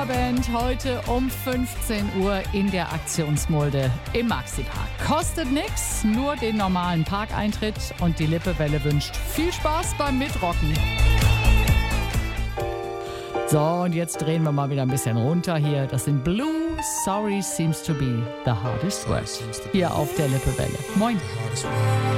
Band heute um 15 Uhr in der Aktionsmulde im Maxi-Park. Kostet nix, nur den normalen Parkeintritt und die Lippewelle wünscht viel Spaß beim Mitrocken. So, und jetzt drehen wir mal wieder ein bisschen runter hier. Das sind Blue, Sorry Seems to be the hardest word. Hier auf der Lippewelle. Moin.